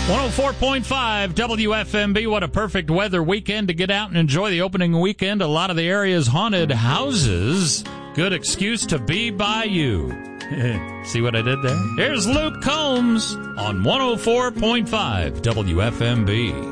104.5 WFMB. What a perfect weather weekend to get out and enjoy the opening weekend. A lot of the area's haunted houses. Good excuse to be by you. See what I did there? Here's Luke Combs on 104.5 WFMB.